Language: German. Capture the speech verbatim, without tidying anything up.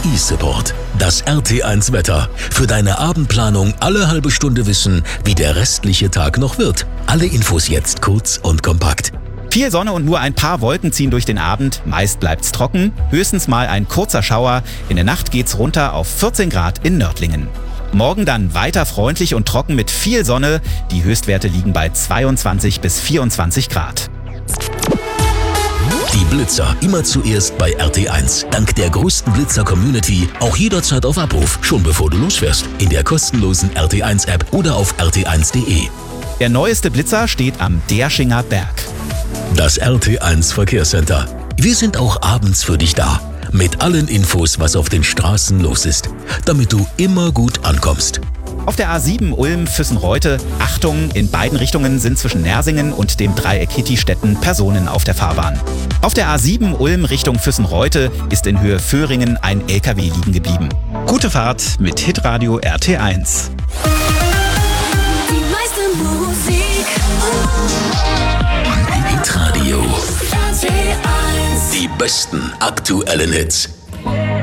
eSupport. Das R T eins Wetter. Für deine Abendplanung alle halbe Stunde wissen, wie der restliche Tag noch wird. Alle Infos jetzt kurz und kompakt. Viel Sonne und nur ein paar Wolken ziehen durch den Abend. Meist bleibt's trocken, höchstens mal ein kurzer Schauer. In der Nacht geht's runter auf vierzehn Grad in Nördlingen. Morgen dann weiter freundlich und trocken mit viel Sonne. Die Höchstwerte liegen bei zweiundzwanzig bis vierundzwanzig Grad. Die Blitzer immer zuerst bei R T eins. Dank der größten Blitzer-Community auch jederzeit auf Abruf, schon bevor du losfährst. In der kostenlosen R T eins App oder auf r t eins punkt de. Der neueste Blitzer steht am Derschinger Berg. Das R T eins Verkehrscenter. Wir sind auch abends für dich da. Mit allen Infos, was auf den Straßen los ist. Damit du immer gut ankommst. Auf der A sieben Ulm-Füssen-Reutte, Achtung, in beiden Richtungen sind zwischen Nersingen und dem Dreieck Hittistetten Personen auf der Fahrbahn. Auf der A sieben Ulm Richtung Füssen-Reutte ist in Höhe Föhringen ein L K W liegen geblieben. Gute Fahrt mit Hitradio R T eins. Die meiste Musik. Hitradio. R T eins. Die besten aktuellen Hits.